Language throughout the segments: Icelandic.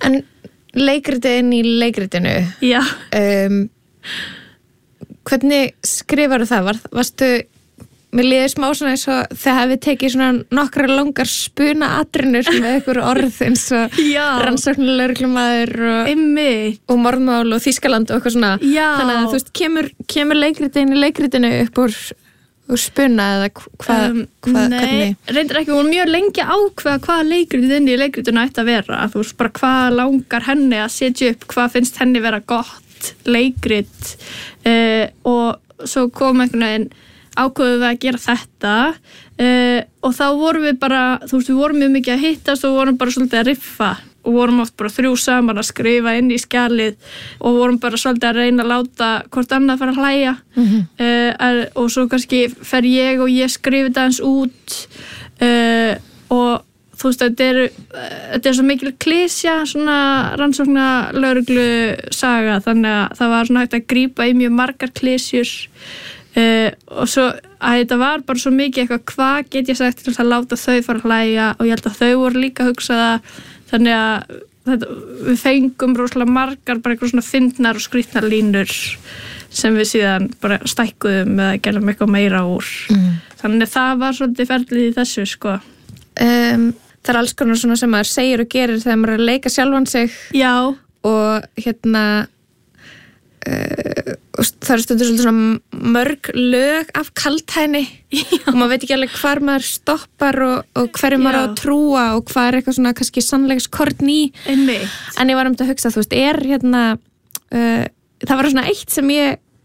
En leikritið inn í leikritinu, Já. Hvernig skrifarðu það? Varstu, mér líður smá svona eins og þegar hafið tekið svona nokkrar langar spunaatrínur með einhver orð eins og rannsóknarlögreglumaður og morðmál og Þýskaland og eitthvað svona. Já. Þannig að þú veist, kemur leikritið inn í leikritinu upp úr spuna eða hvernig? Nei, reyndir ekki, hún mjög lengi ákveða hvaða leikritið inn í leikritinu ætti að vera. Þú veist bara hvað langar henni að setja upp, hvað finnst henni vera gott leikrit og svo kom einhvern veginn ákveðum við að gera þetta og þá vorum við bara, þú veist, við vorum mjög mikið að hittast og vorum bara svolítið að riffa og vorum oft bara 3 saman að skrifa inn í skjalið og vorum bara svolítið að reyna að láta hvort annað fara að hlæja og svo kannski fer ég og ég skrifi þetta eins út og þú veist, þetta er svo mikil klísja, svona rannsóknarlögreglu saga, þannig að það var svona hægt að grípa í mjög margar klísjur og svo að þetta var bara svo mikið eitthvað, hvað get ég sagt til að láta þau fara að hlæja og ég held að þau voru líka að hugsa það, þannig að við fengum rosalega margar bara eitthvað svona fyndnar og skrýtnar línur sem við síðan bara stækkuðum eða gerðum eitthvað meira úr þannig það var svolítið ferlið í þessu sko. Það er alls konar svona sem maður segir og gerir þegar maður er að leika sjálfan sig. Já. Og það er stundur svolítið svona mörg lög af kaldhæðni og maður veit ekki alveg hvar maður stoppar og hverju maður á að trúa og hvað er eitthvað svona kannski sannleikskorn í. Einmitt. En ég var að hugsa, þú veist, það var svona eitt sem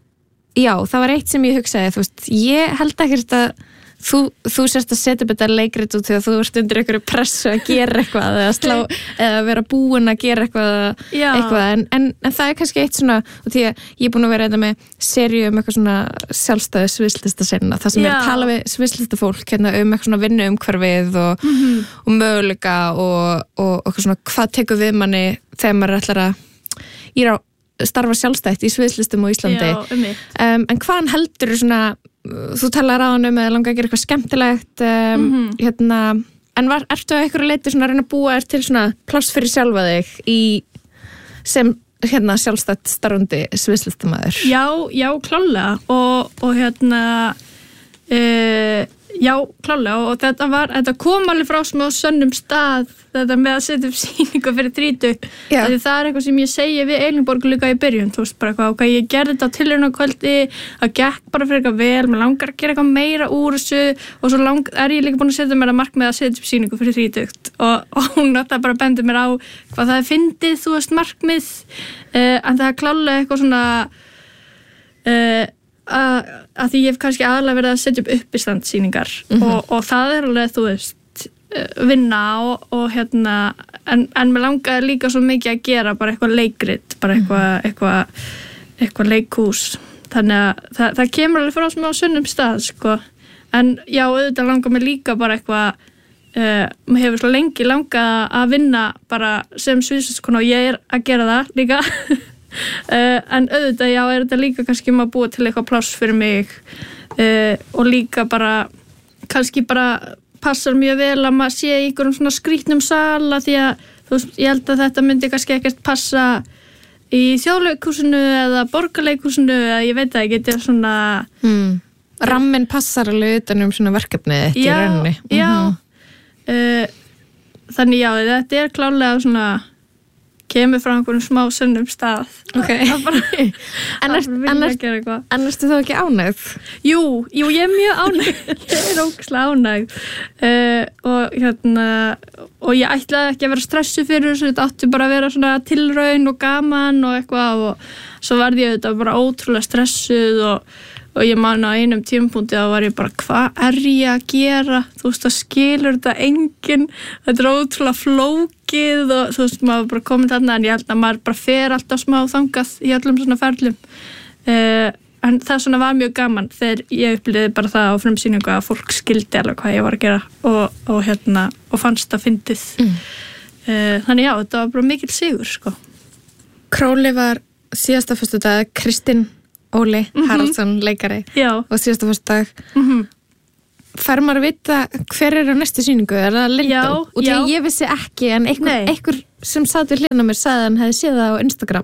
ég hugsaði, þú veist, ég held ekkert að þú sérst að setja upp þetta leikrit út þegar þú ert undir einhverju pressu að gera eitthvað eða vera búin að gera eitthvað en það er kannski eitt svona og því að ég er búin að vera eitthvað með seríu eitthvað svona sjálfstæðu sviðslistasenna það sem er að tala við sviðslistafólk eitthvað svona vinnuumhverfið og möguleika og svona hvað tekur við manni þegar maður ætlar að starfa sjálfstætt í sviðslistum á Íslandi. En hvaðan heldur svona þú talar á hann eða langa að gera eitthvað skemmtilegt en ertu að einhverju leyti svona að reyna að búa til svona pláss fyrir sjálfa þig sem sjálfstætt starfandi sviðslistamaður? Já, klálega og já, klálega og þetta kom alveg frá smá sönnum stað þetta með að setja upp sýningu fyrir 30 það er eitthvað sem ég segi við Elinborg líka í byrjun, þú veist bara eitthvað ég gerði þetta á tilraunakvöldi, það gekk bara fyrir eitthvað vel, mér langar að gera eitthvað meira úr þessu og svo er ég líka búin að setja mér að markmið að setja upp sýningu fyrir 30 og hún náttúrulega bara bendir mér á hvað það er fyndið, þú veist, markmið en það er klálega eitthvað svona að því ég hef kannski aðalega verið að setja upp uppistandsýningar og það er alveg, þú veist, vinna og en mér langaði líka svo mikið að gera bara eitthvað leikrit, bara eitthvað leikhús þannig að það kemur alveg frá smá sunnum stað, sko en já, auðvitað langar mér líka bara eitthvað maður hefur svo lengi langað að vinna bara sem sviðslistakona og ég er að gera það líka en auðvitað, já, er þetta líka kannski maður búið til eitthvað pláss fyrir mig og líka bara kannski bara passar mjög vel að maður sé í einhverjum svona skrýtnum sala því að, þú veist, ég held að þetta myndi kannski ekkert passa í þjóðleikhúsinu eða borgarleikhúsinu eða ég veit það ekki, þetta er svona Ramminn passar alveg utan svona verkefni í rauninni. Þannig já, þetta er klálega svona kemur frá einhverjum smá sönnum stað. En ertu þá ekki ánægð? Jú, ég er mjög ánægð. Ég er ógeðslega ánægð. Og ég ætlaði ekki að vera stressuð fyrir þessu, þetta átti bara að vera svona tilraun og gaman og eitthvað og svo varð ég þetta bara ótrúlega stressuð og ég man á einum tímapunkti þá var ég bara, hvað er ég að gera? Þú veist, það skilur þetta enginn, þetta er ótrúlega flókið og þú veist, maður bara komið þarna en ég held að maður bara fer alltaf smá þangað í öllum svona ferlum. En það svona var mjög gaman þegar ég upplýði bara það á frumsýningu að fólk skildi alveg hvað ég var að gera og fannst það fyndið. Þannig já, þetta var bara mikill sigur, sko. Króli var síðasta föstudag, Kristinn Óli Haraldsson, leikari og síðasta föstudag fær maður að vita hver á næstu sýningu, það lindó? Og því að ég vissi ekki, en einhver sem satt við hlýna mér sagði hann hefði séð það á Instagram.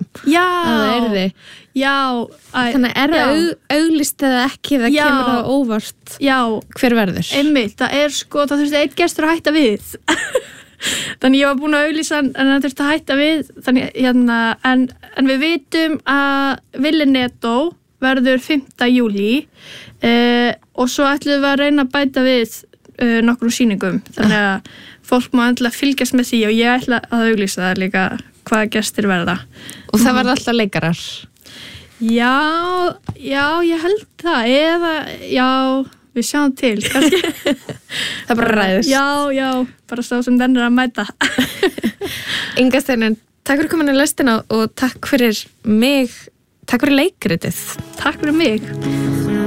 Þannig það auglýst eða ekki, það kemur það óvart hver verður. Einmitt, það þurfti einn gestur að hætta við. Þannig ég var búin að auglýsa en það þurfti að hætta við. Þannig, en við vitum að Willi Netto verður 5. júlí og svo ætlum við að reyna að bæta við nokkrum sýningum. Þannig að fólk má endilega fylgjast með því og ég ætla að auglýsa það líka hvaða gestir verða. Og það verða alltaf leikarar? Já, ég held það. Við sjáum til. Það bara ræðist. Já, bara svo sem þenn að mæta. Inga Steinunn, takk fyrir komin í lestina og takk fyrir mig, takk fyrir leikritið. Takk fyrir mig.